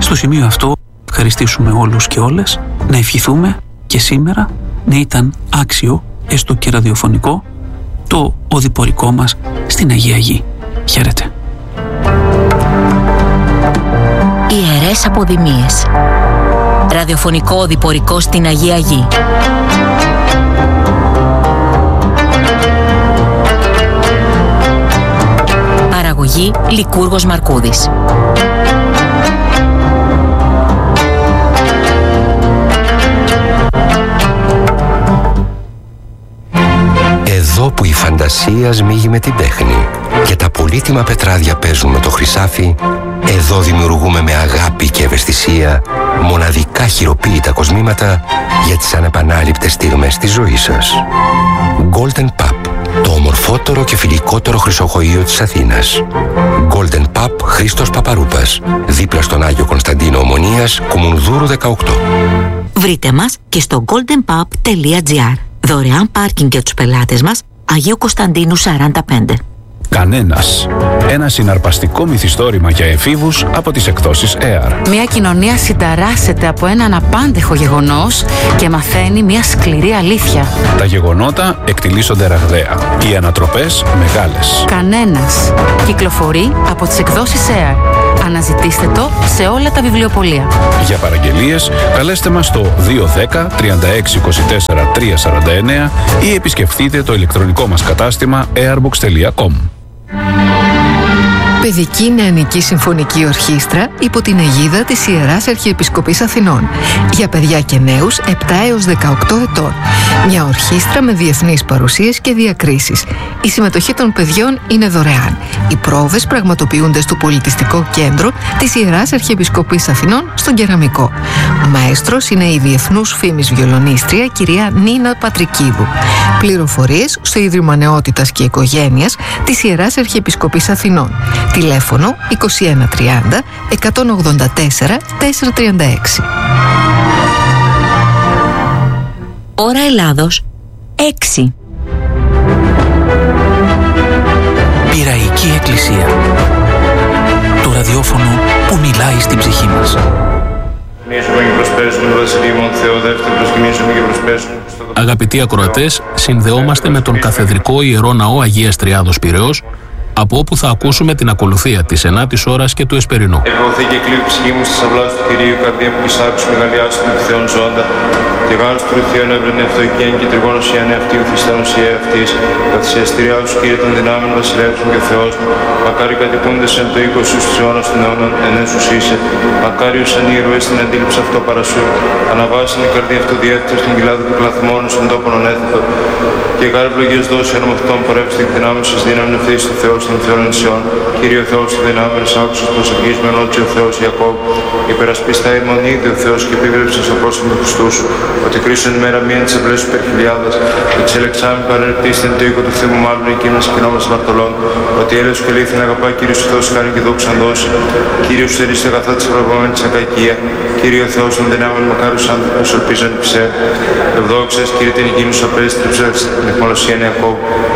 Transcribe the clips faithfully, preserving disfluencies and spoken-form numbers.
Στο σημείο αυτό ευχαριστήσουμε όλους και όλες, να ευχηθούμε και σήμερα να ήταν άξιο, έστω και ραδιοφωνικό, το οδηπορικό μας στην Αγία Γη. Χαίρετε. Ιερές Αποδημίες. Ραδιοφωνικό οδηπορικό στην Αγία Γη. Παραγωγή Λικούργος Μαρκούδης. Εδώ που η φαντασία σμίγει με την τέχνη και τα πολύτιμα πετράδια παίζουν με το χρυσάφι, εδώ δημιουργούμε με αγάπη και ευαισθησία μοναδικά χειροποίητα κοσμήματα για τις ανεπανάληπτες στιγμές της ζωής σας. Golden Pub, το ομορφότερο και φιλικότερο χρυσοχοείο της Αθήνας. Golden Pub Χρήστος Παπαρούπας, δίπλα στον Άγιο Κωνσταντίνο Ομονίας, Κουμουνδούρου δεκαοκτώ. Βρείτε μας και στο golden pub τελεία gr. Δωρεάν πάρκινγκ για τους πελάτες μας, Αγίου Κωνσταντίνου σαράντα πέντε. Κανένας. Ένα συναρπαστικό μυθιστόρημα για εφήβους από τις εκδόσεις Air. Μια κοινωνία συνταράσσεται από έναν απάντεχο γεγονός και μαθαίνει μια σκληρή αλήθεια. Τα γεγονότα εκτιλήσονται ραγδαία. Οι ανατροπές μεγάλες. Κανένας. Κυκλοφορεί από τις εκδόσεις Air. Αναζητήστε το σε όλα τα βιβλιοπωλεία. Για παραγγελίες καλέστε μας στο δύο ένα μηδέν τριάντα έξι είκοσι τέσσερα τριακόσια σαράντα εννέα ή επισκεφτείτε το ηλεκτρονικό μας κατάστημα airbooks τελεία com. Παιδική Νεανική Συμφωνική Ορχήστρα υπό την αιγίδα της Ιεράς Αρχιεπισκοπής Αθηνών. Για παιδιά και νέους επτά έως δεκαοκτώ ετών. Μια ορχήστρα με διεθνείς παρουσίες και διακρίσεις. Η συμμετοχή των παιδιών είναι δωρεάν. Οι πρόβες πραγματοποιούνται στο Πολιτιστικό Κέντρο της Ιεράς Αρχιεπισκοπής Αθηνών στον Κεραμικό. Μαέστρος είναι η διεθνούς φήμης βιολονίστρια κυρία Νίνα Πατρικίδου. Πληροφορίες στο Ίδρυμα Νεότητας και Οικογένειας της Ιεράς Αρχιεπισκοπής Αθηνών. Τηλέφωνο είκοσι ένα τριάντα εκατόν ογδόντα τέσσερα τετρακόσια τριάντα έξι. Ώρα Ελλάδος έξι. Πειραϊκή Εκκλησία. Το ραδιόφωνο που μιλάει στην ψυχή μας. Αγαπητοί ακροατές, συνδεόμαστε με τον Καθεδρικό Ιερό Ναό Αγίας Τριάδος Πειραιώς, από όπου θα ακούσουμε την ακολουθία της ενάτης ώρας και του εσπερινού. Εκδοθεί και κλείνει ψυχή μου στις αυλάς του Κυρίου, καρδία μου και άκουσε μεγαλειάσου του Θεόν ζώντα. Τη γάρος του Θεόν έβρενε αυτοικέν και τριγώνος η άνε αυτή, ο Χριστάνος η αυτής. Καθ' η αστηριά σου, Κύριε των δυνάμεων, βασιλεύς μου και Θεός μου. Μακάρι κατοικούντες εν το οίκο σου στους αιώνας των αιώνων, εν έσους είσαι. Μακάριος αν οι ηρωές στην αντίληψη αυτό παρασού. Αναβάσιν η καρδία αυτού διέφθαρ στην κοιλάδα του κλαθμόνου, στον τόπον ανέθετο. Και γάρ ευλογίας δώσει αν με αυτόν πορεύει στην δυνάμει σας δύναμη ευθύς του Θεού των Θεών ενσιών. Κύριε ο Θεός του δυνάμενος άκουσας προσευχής με ενότσι ο Θεός Ιακώβ. Υπερασπιστά η μονίδη ο Θεός και επίβλεψε στο πρόσωπο του Χριστού σου. Ότι κρίσουν ημέρα μία της ευλές σου υπερχιλιάδας. Ότι σε ελεξάμι παρελπτήστην το οίκο του Θεού μάλλον εκεί μας κοινόμας μαρτωλών. Ότι έλεος και λύθιν αγαπά Κύριος ο Θεός χάρη και δόξαν δώσει. Κύριος θερείς τα αγαθά της προηγούμενης ακακία. Κύριε ο Θεός των δυνάμεων μακάρους άνθρωπους ελπίζαν υψέ. Ευδόξες Κύριε την υγιεινού σου απέστρεψε την εχμαλωσία Ιακώβ.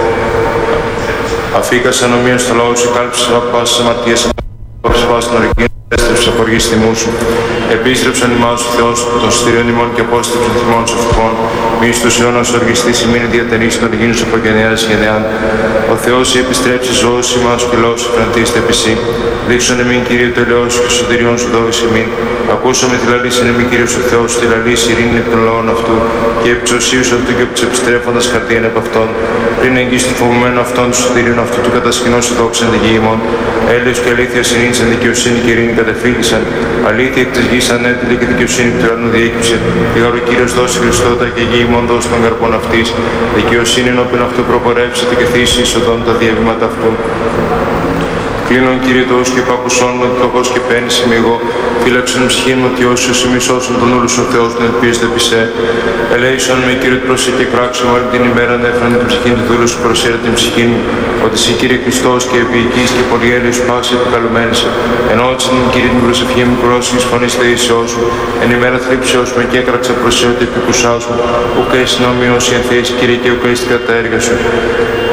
Αφήκας ανομία στο λαό σου, κάλυψες από πάσες αμαρτίες, απόψε πάσες την ορική, έστρεψες από οργής θυμού σου. Επίστρεψαν ημάς ο Θεός των συστηρίων ημών και απόστρεψαν θυμών σου φτωχών. Μη στους αιώνας οργιστής ημίνη διατενείς των γίνους από γενεάς γενεάν. Ο Θεός η επιστρέψει ζώος ημάς και λόγος σου φραντίστε επί σύ. Δείξον εμήν Κύριε το ελαιός σου και σωτηριών σου δώγεις εμήν. Ακούσαμε τη λαλήσιν εμήν Κύριος ο Θεός, τη λαλήση ειρήνη εκ των λαών αυτού και επί της οσίους αυτού και επί της επιστρέφοντας καρδίαν επ' αυτών. Πριν εγγύς του φοβουμένου αυτών του σωτηρίων αυτού του κατασκηνός σου δόξαν τη γη ημών. Έλεος και αλήθεια συνήνσαν, δικαιοσύνη και ειρήνη κατεφύλησαν. Αλήθεια εκ της γης ανέτειλε και δικαιοσύνη του ουρανού διοίκησε. Ήγαρο Κύριος δώσει Χριστότα και γη ημών δώσει των καρπών αυτής. Δικαιοσύνη ενώπιν αυτού προπορεύσετε και θύσει εισοδών τα διαβήματα αυτού. Κλείνον Κύριε το ους και υπακουσών μου ότι πτωχός και παίρνεις είμαι εγώ. Φύλαξον ψυχήν μου ότι όσους ημισώσουν τον ούλους ο Θεός τον ελπίζεται επί σε. Ελέησον με Κύριε του προσέ και κράξω όλη την ημέρα να έφρανε την ψυχήν του δούλου σου προσέρα την ψυχήν μου. Ότι εσύ Κύριε Χριστός και επίοικης και πολυέλεος πάση επικαλουμένης. Ενώτσιν μου Κύριε την προσευχή μου πρόσφυγης φωνής θεήσεώς μου. Εν ημέρα θλίψεως με και έκραξα προσέ ότι επικουσάς μου. Ουκ εις νόμιος η ενθέης Κύριε και ουκ εις κατά έργα σου.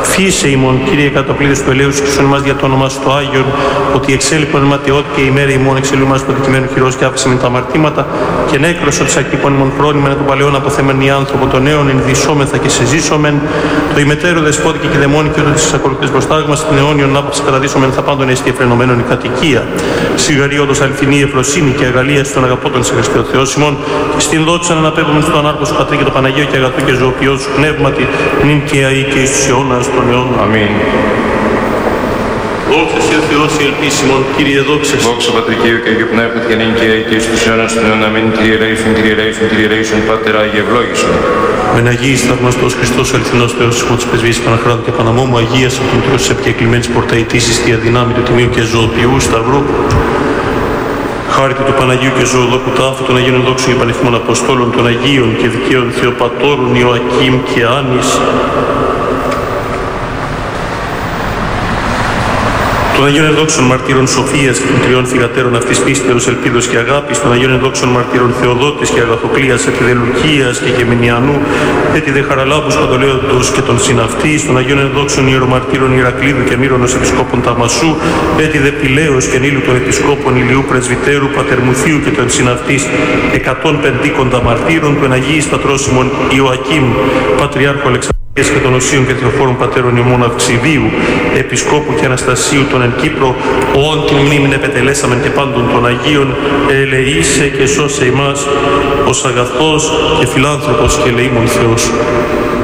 Φύσε ημών, Κύριε, κατά πλήθος του ελέους και στον ημάς για το όνομά σου το Άγιον, ότι εξέλιπον ματαιώτη και ημέρα ημών εξελούμας το δικημένο χειρός και άφησε με τα αμαρτήματα και νέκρος ότι σακύπων ημών φρόνημα των παλαιών αποθέμενοι άνθρωπο των νέων ενδυσσόμεθα και συζήσομεν, το ημετέρω δεσπότη και δαιμόνι και ούτω της ακολουθής προστάγμα στην αιώνιον άπαψη καταδύσομεν θα πάντων εστί εφρενωμένων η κατοικία. Σιγαριώδος αληθινή εφροσύνη και αγαλία στον αγαπότων σε Χριστό Θεός ημών και στην δόξα να αναπέμπουμε στον ανάρχο σου Πατρί και το Παναγίο και αγαθού και ζωοποιό σου πνεύματι νυν και αεί και εις τους αιώνας των αιώνων. Αμήν. Δόξα σε ο Θεός η ελπίσιμον, Κύριε δόξα. Δόξα Πατρί και Υιού και Αγίου Πνεύματι και νυν και αεί και εις τους αιώνας των αιώνων. Αμήν. Κύριε ελέησον, Κύριε ελέησον, Κύριε ελέησον, Πάτερ Άγιε ευλόγησον. Μεν Αγίης θαυμαστός Χριστός ο αληθινός Θεός ημών της πρεσβείας Παναχράτου και Παναμόμου, Αγίας από τον Τριός της επικεκλημένης πορταϊτήσης τη αδυνάμει του Τιμίου και Ζωοποιού Σταυρού. Χάρητη του Παναγίου και Ζωοδόκου Τάφου, των Αγίων Δόξων και Πανεφημών Αποστόλων, των Αγίων και Δικαίων Θεοπατώρων Ιωακήμ και Άνης, των Αγίων Ενδόξων Μαρτύρων Σοφίας και των τριών θυγατέρων αυτής πίστεως, ελπίδος και αγάπης, των Αγίων Ενδόξων Μαρτύρων Θεοδότης και Αγαθοκλίας, Επιδελουκίας και Γεμινιανού, έτιδε Χαραλάμπους Παντολέοντος και των συναυτής, των Αγίων Ενδόξων Ιερομαρτύρων Ηρακλήδου και Μύρονος Επισκόπων Ταμασού, έτιδε Πηλαίος και Νίλου των Επισκόπων Ηλιού Πρεσβυτέρου Πατερμουθίου και των συναυτής, εκατόν πεντήκοντα μαρτύρων, του Εναγίης Πατρός ημών Ιωακήμ, Πατριάρχου Αλεξανδρίας και των Οσίων και Θεοφόρων Πατέρων ημών Αυξηδίου, Επισκόπου και Αναστασίου των εν Κύπρο, όν την μνήμην επετελέσαμεν και πάντων των Αγίων, ελεήσε και σώσε ημάς, ως αγαθός και φιλάνθρωπος και ελεήμων Θεός.